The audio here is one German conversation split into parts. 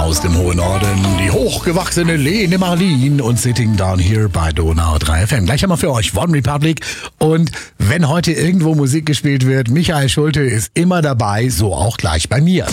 aus dem hohen Norden, die hochgewachsene Lene Marlin und Sitting Down Here bei Donau 3 FM. Gleich einmal für euch One Republic. Und wenn heute irgendwo Musik gespielt wird, Michael Schulte ist immer dabei, so auch gleich bei mir.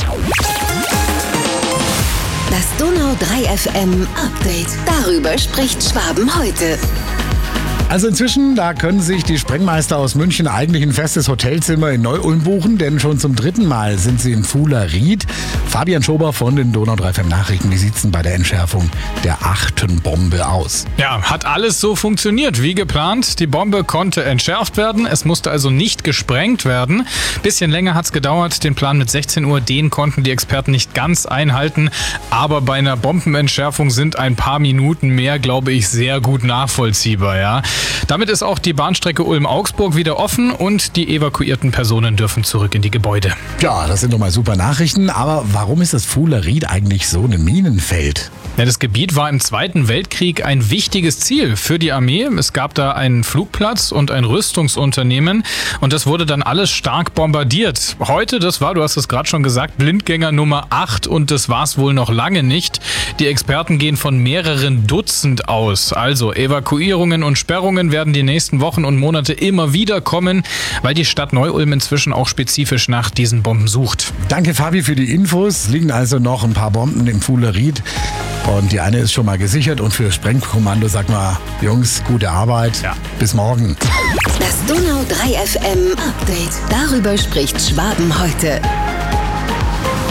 Das Donau 3 FM Update. Darüber spricht Schwaben heute. Also inzwischen, da können sich die Sprengmeister aus München eigentlich ein festes Hotelzimmer in Neu-Ulm buchen, denn schon zum 3. Mal sind sie in Fuhler-Ried. Fabian Schober von den Donau 3 FM Nachrichten, wie sieht's denn bei der Entschärfung der 8. Bombe aus? Ja, hat alles so funktioniert wie geplant. Die Bombe konnte entschärft werden, es musste also nicht gesprengt werden. Bisschen länger hat's gedauert, den Plan mit 16 Uhr, den konnten die Experten nicht ganz einhalten. Aber bei einer Bombenentschärfung sind ein paar Minuten mehr, glaube ich, sehr gut nachvollziehbar, ja. Damit ist auch die Bahnstrecke Ulm-Augsburg wieder offen und die evakuierten Personen dürfen zurück in die Gebäude. Ja, das sind doch mal super Nachrichten, aber warum ist das Fuhler-Ried eigentlich so ein Minenfeld? Ja, das Gebiet war im Zweiten Weltkrieg ein wichtiges Ziel für die Armee. Es gab da einen Flugplatz und ein Rüstungsunternehmen und das wurde dann alles stark bombardiert. Heute, das war, du hast es gerade schon gesagt, Blindgänger Nummer 8 und das war es wohl noch lange nicht. Die Experten gehen von mehreren Dutzend aus. Also Evakuierungen und Sperrungen werden die nächsten Wochen und Monate immer wieder kommen, weil die Stadt Neu-Ulm inzwischen auch spezifisch nach diesen Bomben sucht. Danke Fabi für die Infos. Es liegen also noch ein paar Bomben im Fuhler-Ried. Und die eine ist schon mal gesichert und für Sprengkommando sag mal, Jungs, gute Arbeit. Ja. Bis morgen. Das Donau 3 FM Update. Darüber spricht Schwaben heute.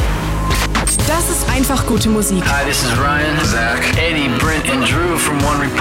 Das ist einfach gute Musik. Hi, this is Ryan, Zach, Eddie, Brent and Drew from One Republic.